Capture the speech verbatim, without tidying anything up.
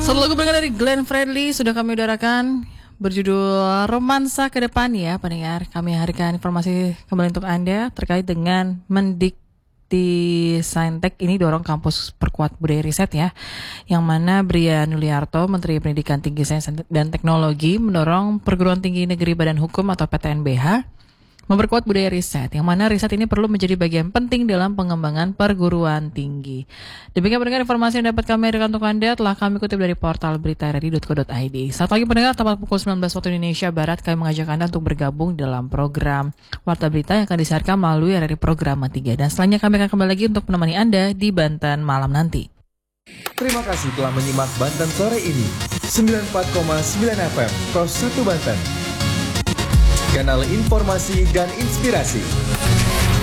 Satu lagu berdengar dari Glenn Fredly sudah kami udarakan berjudul Romansa ke Depan ya pendengar. Kami hadirkan informasi kembali untuk Anda terkait dengan Mendikti Saintek ini dorong kampus perkuat budaya riset ya. Yang mana Brian Yuliarto, Menteri Pendidikan Tinggi Sains dan Teknologi mendorong Perguruan Tinggi Negeri Badan Hukum atau P T N B H memperkuat budaya riset, yang mana riset ini perlu menjadi bagian penting dalam pengembangan perguruan tinggi. Demikian pendengar informasi yang dapat kami hadirkan untuk Anda telah kami kutip dari portal berita r r i dot co dot i d. Saat pagi pendengar, tepat pukul sembilan belas waktu Indonesia Barat, kami mengajak Anda untuk bergabung dalam program Warta Berita yang akan disiarkan melalui R R I Program tiga. Dan selanjutnya kami akan kembali lagi untuk menemani Anda di Banten malam nanti. Terima kasih telah menyimak Banten sore ini. sembilan puluh empat koma sembilan F M, Pros satu Banten. Kanal informasi dan inspirasi.